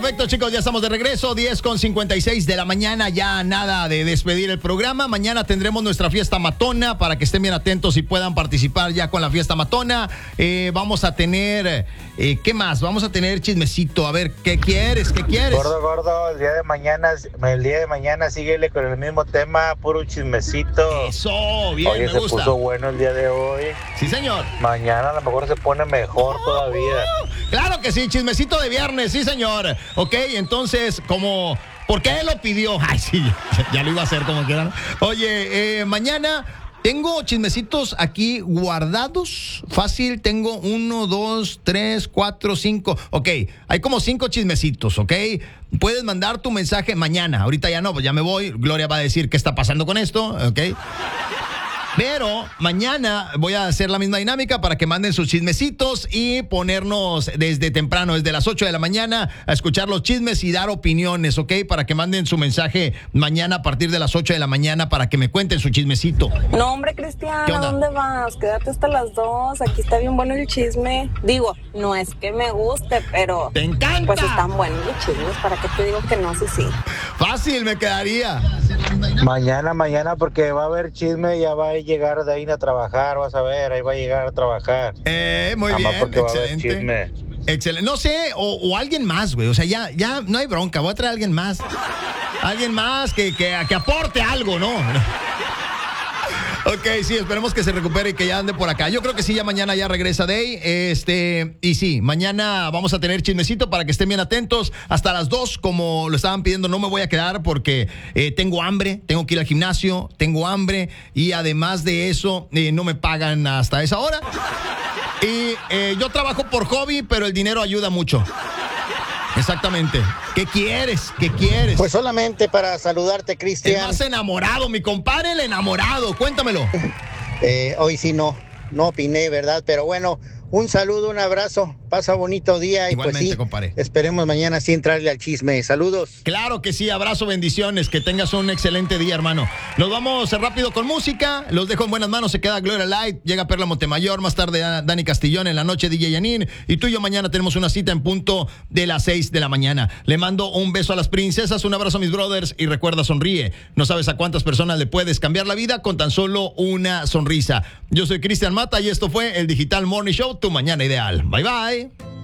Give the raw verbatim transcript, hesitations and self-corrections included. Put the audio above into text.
Perfecto, chicos, ya estamos de regreso, diez con cincuenta y seis de la mañana, ya nada de despedir el programa. Mañana tendremos nuestra fiesta matona para que estén bien atentos y puedan participar ya con la fiesta matona. Eh, vamos a tener, eh, ¿qué más? Vamos a tener chismecito, a ver, ¿qué quieres? ¿Qué quieres? Gordo, gordo, el día de mañana, el día de mañana síguele con el mismo tema, puro chismecito. Eso, bien, Oye, me se gusta. puso bueno el día de hoy. Sí, señor. Mañana a lo mejor se pone mejor todavía. Claro que sí, chismecito de viernes, sí, señor. Ok, entonces, como... ¿Por qué él lo pidió? Ay, sí, ya, ya lo iba a hacer como quieran. Oye, eh, mañana tengo chismecitos aquí guardados. Fácil, tengo uno, dos, tres, cuatro, cinco. Ok, hay como cinco chismecitos, ok. Puedes mandar tu mensaje mañana. Ahorita ya no, pues ya me voy. Gloria va a decir qué está pasando con esto, ok. Pero mañana voy a hacer la misma dinámica para que manden sus chismecitos y ponernos desde temprano, desde las ocho de la mañana, a escuchar los chismes y dar opiniones, ¿ok? Para que manden su mensaje mañana a partir de las ocho de la mañana para que me cuenten su chismecito. No, hombre, Cristian, ¿a dónde vas? Quédate hasta las dos. Aquí está bien bueno el chisme. Digo, no es que me guste, pero... ¡Te encanta! Pues están buenos los chismes. ¿Para qué te digo que no? Sí, sí. Fácil, me quedaría. Mañana, mañana, porque va a haber chisme, ya va a llegar de ahí a trabajar, vas a ver, ahí va a llegar a trabajar. Eh, muy Nada más bien, porque va a haber excelente. chisme. Excelente. No sé, o, o alguien más, güey. O sea, ya, ya no hay bronca. Voy a traer a alguien más. Alguien más que, que, que aporte algo, ¿no? Ok, sí, esperemos que se recupere y que ya ande por acá. Yo creo que sí, ya mañana ya regresa Day. Este, y sí, mañana vamos a tener chismecito para que estén bien atentos. Hasta las dos, como lo estaban pidiendo, no me voy a quedar porque eh, tengo hambre, tengo que ir al gimnasio, tengo hambre y además de eso, eh, no me pagan hasta esa hora. Y eh, yo trabajo por hobby, pero el dinero ayuda mucho. Exactamente. ¿Qué quieres? ¿Qué quieres? Pues solamente para saludarte, El Cristian. más enamorado, mi compadre, el enamorado. Cuéntamelo. Eh, hoy sí no, no opiné, ¿verdad? Pero bueno, un saludo, un abrazo, pasa bonito día y Igualmente, pues sí, compadre. esperemos mañana sí entrarle al chisme. Saludos. Claro que sí, abrazo, bendiciones, que tengas un excelente día, hermano. Nos vamos rápido con música, los dejo en buenas manos, se queda Gloria Light, llega Perla Montemayor, más tarde Dani Castillón, en la noche D J Yanin, y tú y yo mañana tenemos una cita en punto de las seis de la mañana. Le mando un beso a las princesas, un abrazo a mis brothers y recuerda, sonríe. No sabes a cuántas personas le puedes cambiar la vida con tan solo una sonrisa. Yo soy Cristian Mata y esto fue el Digital Morning Show, tu mañana ideal. Bye bye.